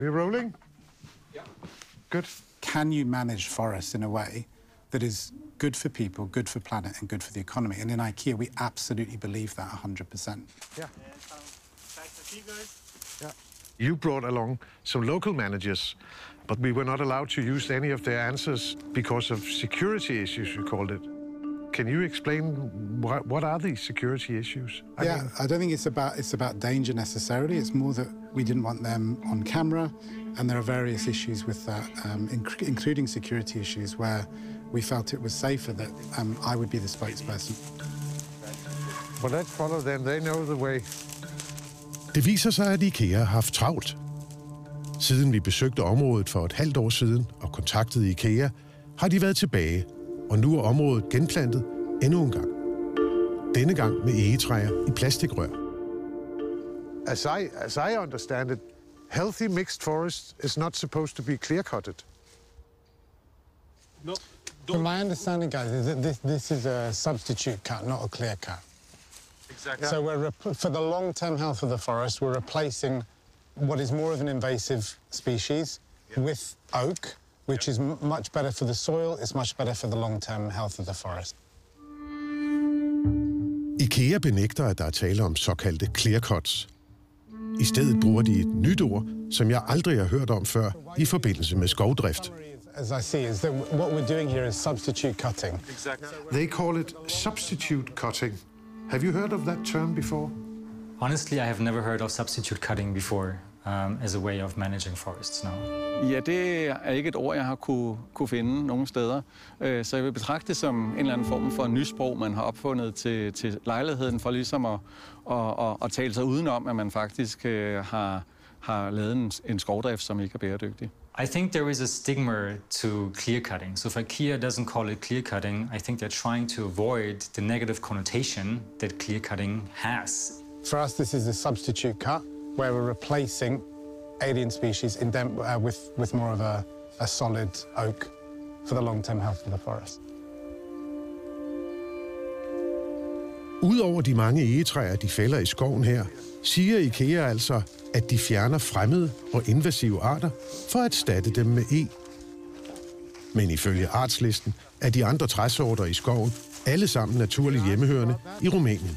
We're rolling? Yeah. Good. Can you manage forests in a way that is good for people, good for planet, and good for the economy? And in IKEA, we absolutely believe that 100%. Yeah. Yeah. You brought along some local managers, but we were not allowed to use any of their answers because of security issues, you called it. Can you explain what are these security issues? I don't think it's about danger necessarily. It's more that we didn't want them on camera, and there are various issues with that, including security issues, where we felt it was safer that I would be the spokesperson. Well, let's follow them. They know the way. Det viser sig, at IKEA har haft travlt. Siden vi besøgte området for et halvt år siden og kontaktede IKEA, har de været tilbage, og nu er området genplantet endnu en gang. Denne gang med egetræer i plastikrør. As I understand it, healthy mixed forest is not supposed to be clear-cutted. No. From my understanding, guys, this is a substitute cut, not a clear cut. Exactly. So for the long-term health of the forest, we're replacing what is more of an invasive species with oak, which is much better for the soil, it's much better for the long-term health of the forest. IKEA benægter, at der er tale om såkaldte clear cuts. I stedet bruger de et nyt ord, som jeg aldrig har hørt om før i forbindelse med skovdrift. As I see, is that what we're doing here is substitute cutting. Exactly. They call it substitute cutting. Have you heard of that term before? Honestly, I have never heard of substitute cutting before as a way of managing forests now. Ja, det er ikke et ord, jeg har kunne finde nogen steder. Så jeg vil betragte det som en eller anden form for nysprog, man har opfundet til lejligheden, for ligesom at tale sig udenom, at man faktisk har lavet en skovdrift, som ikke er bæredygtig. I think there is a stigma to clear cutting. So if IKEA doesn't call it clear cutting, I think they're trying to avoid the negative connotation that clear cutting has. For us, this is a substitute cut, where we're replacing alien species with more of a solid oak for the long-term health of the forest. Udover de mange egetræer, de fælder i skoven her, siger IKEA altså, at de fjerner fremmede og invasive arter for at erstatte dem med eg. Men ifølge artslisten er de andre træsorter i skoven alle sammen naturligt hjemmehørende i Rumænien.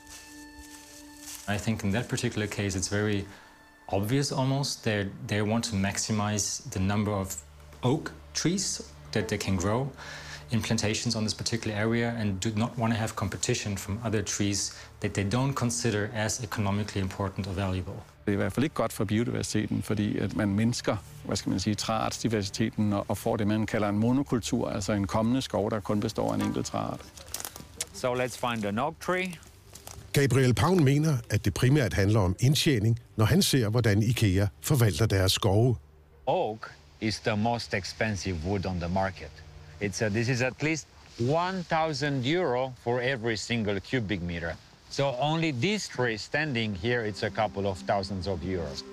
I think in that particular case, it's very obvious almost. They want to maximize the number of oak trees that they can grow in plantations on this particular area and do not want to have competition from other trees that they don't consider as economically important or valuable. Det er i hvert fald ikke godt for biodiversiteten, fordi at man mindsker, træartsdiversiteten og får det, man kalder en monokultur, altså en kommende skov, der kun består af en enkelt træart. So let's find an oak tree. Gabriel Paun mener, at det primært handler om indtjening, når han ser, hvordan IKEA forvalter deres skove. Oak is the most expensive wood on the market. This is at least 1,000 euro for every single cubic meter. So only this tree standing here, it's a couple of thousands of euros.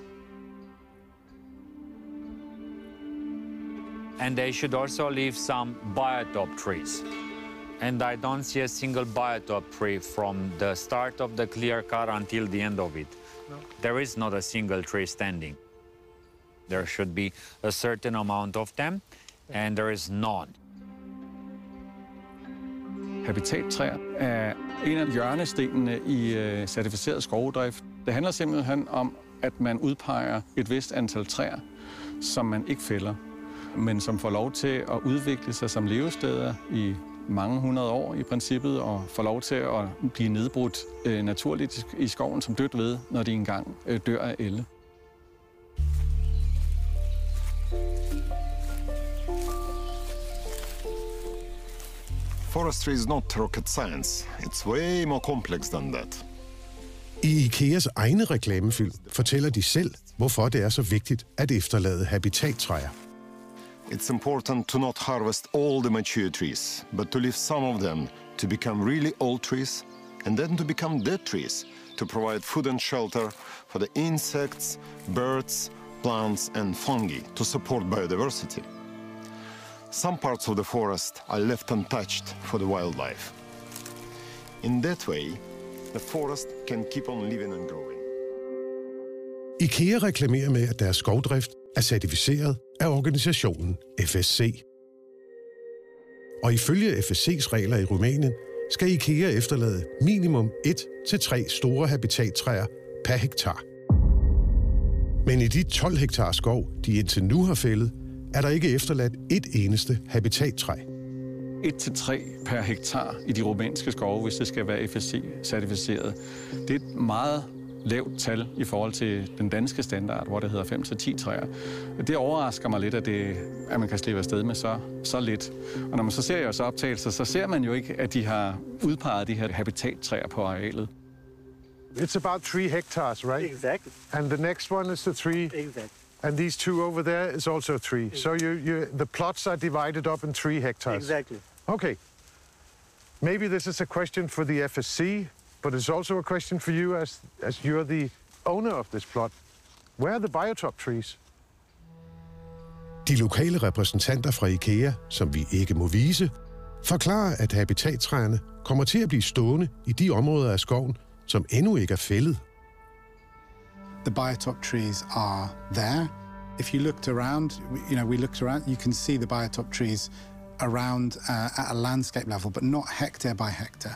And they should also leave some biotop trees. And I don't see a single biotop tree from the start of the clear cut until the end of it. No. There is not a single tree standing. There should be a certain amount of them, and there is none. Habitattræer er en af hjørnestenene i certificeret skovdrift. Det handler simpelthen om, at man udpeger et vist antal træer, som man ikke fælder, men som får lov til at udvikle sig som levesteder i mange hundrede år i princippet, og får lov til at blive nedbrudt naturligt i skoven som dødt ved, når de engang dør af ælde. Forestry is not rocket science. It's way more complex than that. I IKEAs egne reklamefilm fortæller de selv, hvorfor det er så vigtigt at efterlade habitattræer. It's important to not harvest all the mature trees, but to leave some of them to become really old trees, and then to become dead trees, to provide food and shelter for the insects, birds, plants, and fungi, to support biodiversity. Some parts of the forest are left untouched for the wildlife. In that way, the forest can keep on living and growing. IKEA reklamerer med, at deres skovdrift er certificeret af organisationen FSC. Og ifølge FSC's regler i Rumænien skal IKEA efterlade minimum 1-3 store habitattræer per hektar. Men i de 12 hektar skov, de indtil nu har fældet, er der ikke efterladt et eneste habitattræ. 1-3 per hektar i de rumænske skove, hvis det skal være FSC-certificeret. Det er et meget lavt tal i forhold til den danske standard, hvor det hedder 5-10 træer. Det overrasker mig lidt, at man kan slippe afsted med så lidt. Og når man så ser jeres optagelser, så ser man jo ikke, at de har udpeget de her habitattræer på arealet. It's about 3 hectares, right? Exactly. And the next one is the 3. Exactly. And these 2 over there is also 3. So the plots are divided up in 3 hectares. Exactly. Okay. Maybe this is a question for the FSC, but it's also a question for you as you're the owner of this plot. Where are the biotop trees? De lokale repræsentanter fra IKEA, som vi ikke må vise, forklarer, at habitattræerne kommer til at blive stående i de områder af skoven, som endnu ikke er fældet. The biotop trees are there. If you looked around, we looked around, you can see the biotop trees around at a landscape level, but not hectare by hectare.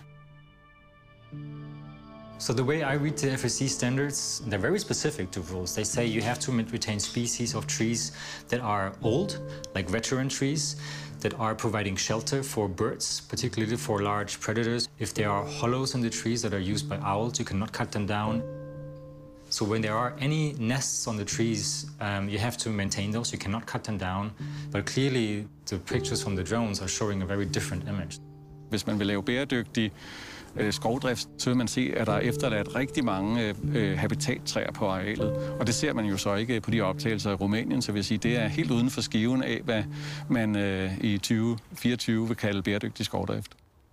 So the way I read the FSC standards, they're very specific to rules. They say you have to retain species of trees that are old, like veteran trees, that are providing shelter for birds, particularly for large predators. If there are hollows in the trees that are used by owls, you cannot cut them down. So when there are any nests on the trees, you have to maintain those. You cannot cut them down. But clearly, the pictures from the drones are showing a very different image. Hvis man vil lave bæredygtig skovdrift, så vil man se, at der er efterladt rigtig mange habitattræer på arealet. Og det ser man jo så ikke på de optagelser i Rumænien, så vil jeg sige, det er helt uden for skiven af, hvad man i 2024 vil kalde bæredygtig skovdrift.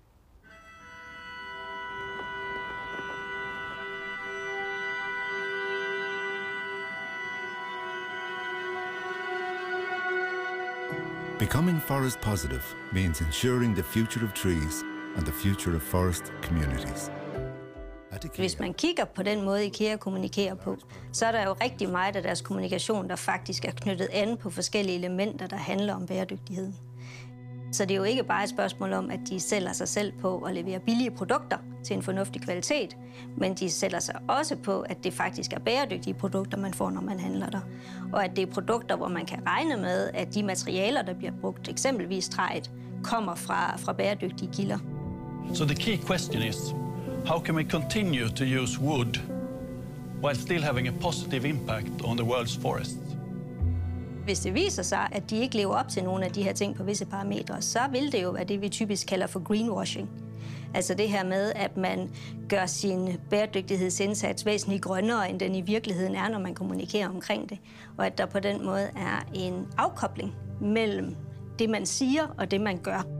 Becoming forest positive means ensuring the future of trees and the future of forest communities. Hvis man kigger på den måde, IKEA kommunikerer på, så er der jo rigtig meget af deres kommunikation, der faktisk er knyttet an på forskellige elementer, der handler om bæredygtighed. Så det er jo ikke bare et spørgsmål om, at de sælger sig selv på at levere billige produkter til en fornuftig kvalitet, men de sælger sig også på, at det faktisk er bæredygtige produkter, man får, når man handler der. Og at det er produkter, hvor man kan regne med, at de materialer, der bliver brugt, eksempelvis træet, kommer fra bæredygtige kilder. So the key question is, how can we continue to use wood while still having a positive impact on the world's forests? Hvis det viser sig, at de ikke lever op til nogle af de her ting på visse parametre, så vil det jo være det, vi typisk kalder for greenwashing. Altså det her med, at man gør sin bæredygtighedsindsats væsentligt grønnere, end den i virkeligheden er, når man kommunikerer omkring det. Og at der på den måde er en afkobling mellem det, man siger og det, man gør.